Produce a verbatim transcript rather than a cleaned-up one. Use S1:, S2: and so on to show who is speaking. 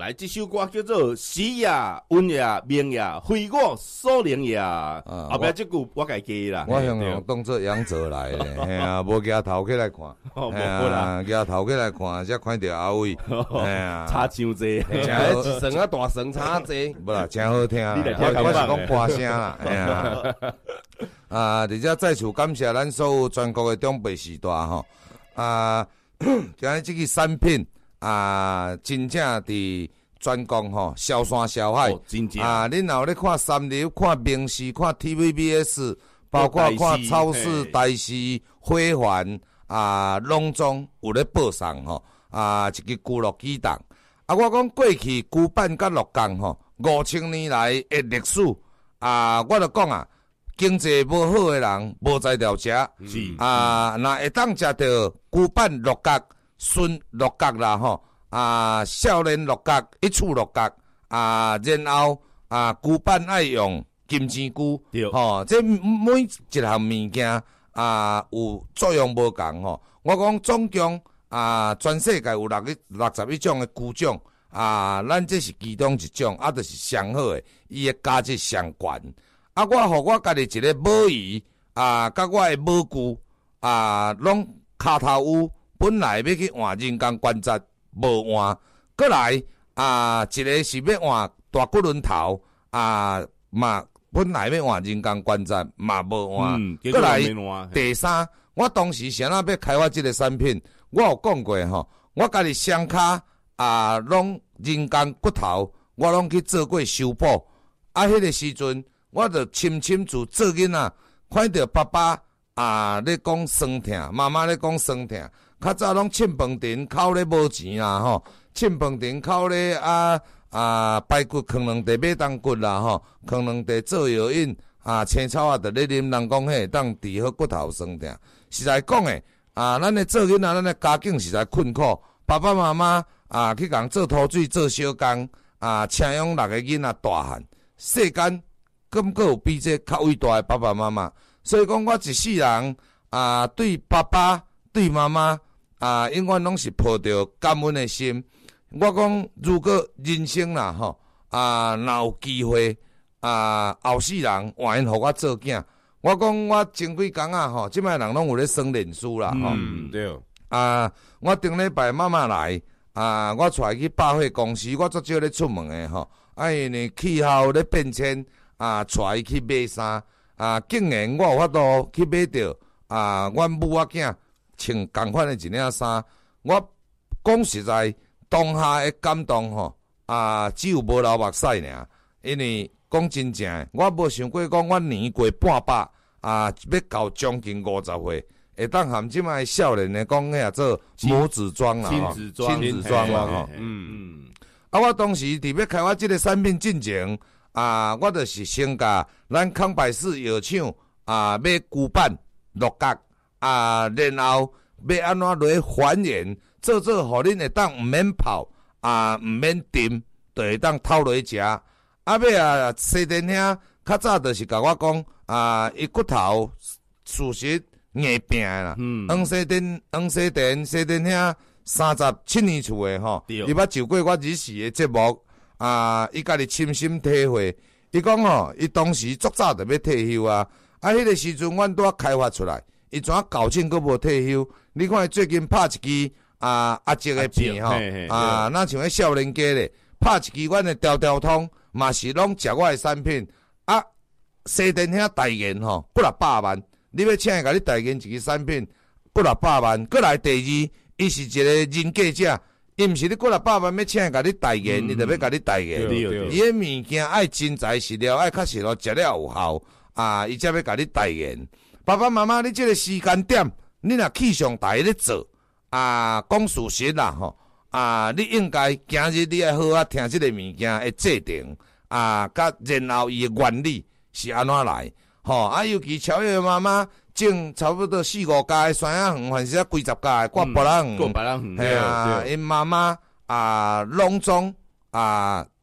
S1: 来，这首歌叫做《时也、运也、命也，非我所能也》。啊，后壁这句我家己啦。
S2: 我向用当做杨泽来的，嘿啊，无举头起来看，
S1: 哦，无
S2: 啦，举头起来看，才看到阿伟，嘿啊，
S1: 差伤济，
S3: 一神啊大神差济，
S2: 不啦，真好听啦，
S1: 你来听
S2: 我是讲歌声啦，嘿啊，啊，而且再次感谢咱所有全国的长辈时代吼，啊，今日这个产品。啊，真正伫全国吼，消山消海、
S1: 哦、真正
S2: 啊！恁若有咧看三立、看明视、看 T V B S， 包括看超市、台视、辉煌啊，拢总有咧播送吼啊，一个俱乐机档。啊，我讲过去旧版甲乐港吼，五千年来的历史啊，我就讲啊，经济无好诶人无在条食啊，若会当食着旧版乐港。孙六角啦吼，啊少年六角，一处六角啊，然后啊旧版爱用金针菇，吼，这每一项物件啊有作用无共吼。我讲总共啊全世界有六个六十一种的菇种啊，咱这是其中一种，啊就是上好的，伊的价值上悬。啊，我互我家己一个母鱼啊，甲我的母菇啊，拢骹头有。本来要去换人工关节，无换，过来啊，一个是要换大骨轮头啊，嘛本来要换人工关节，嘛无换，过、嗯、来第三，我当时想要要开发这个产品，我有讲过吼，我家己双骹啊，拢人工骨头，我拢去做过修补，啊，迄、那个时阵，我就深深自做囡仔，看到爸爸啊咧讲酸痛，妈妈咧讲酸痛。较早拢凊饭店口咧无钱啦吼，凊饭店口咧啊啊排骨啃两地马冬骨啦吼，啃两地做药引啊青草啊，着咧啉，人讲迄当治好骨头酸痛。实在讲诶啊，咱咧做囡仔，咱咧家境实在困苦，爸爸妈妈啊去共做土水做小工啊，请养六个囡仔大汉，世间敢阁有比这较伟大诶爸爸妈妈？所以讲我一世人啊，对爸爸对妈妈。啊，永远拢是抱着感恩的心。我讲，如果人生啦吼，啊，若有机会啊，后世人换因互我做囝，我讲我前几工啊吼，即摆人拢有咧算年数啦吼。
S3: 嗯，对。
S2: 啊，我顶礼拜妈妈来啊，我带去百货公司，我足少咧出门诶吼。啊，因为气候咧变迁啊，带伊去买衫啊，竟然我有法度去买着啊，阮母仔囝。穿同款的一领衫，我讲实在，当下的感动吼啊，只有无流目屎尔。因为讲真正，我无想过讲我年过半百啊，要到将近五十岁，会当含即摆少年的讲遐做母子装啦，
S1: 亲子装，
S2: 亲子装啦吼。
S1: 嗯嗯。
S2: 啊，我当时伫要开发即个产品进前啊，我就是先甲咱康百氏药厂啊买旧版六角。啊，然后要安怎来还原，做做，互恁会当毋免泡啊，毋免炖，就会当偷来食。啊，尾啊，西电兄较早就是甲我讲啊，伊骨头事实硬病啦。嗯。黄西电，黄西电，西电兄三十七年厝诶吼，伊捌受过我日时诶节目啊，伊家己亲身体会。伊讲吼，伊当時足早就要退休啊，啊，迄個時陣阮拄仔開發出來。伊怎啊搞清佫無退休？你看伊最近拍一支啊阿叔的片吼，啊，那像迄少年家咧，拍一支阮的條條通，嘛是攏食我的產品。啊，西電兄代言吼，幾六百萬，你要請伊甲你代言一支產品，幾六百萬。過來第二，伊是一個人格者，伊毋是你幾六百萬要請伊甲你代言，伊就要甲你代言。伊的物件愛真材實料，愛確實咯，食了有效啊，伊才要甲你代言。爸爸媽媽，你這個時間點，你若氣象台咧做啊，講事實啦吼啊，你應該今日你愛好啊聽這個物件的制定啊，甲然後伊的原理是安怎來吼啊？尤其超越媽媽種差不多四五家山仔園，還是啊幾十家掛別人，
S1: 掛別人，
S2: 係啊，因媽媽啊攏總啊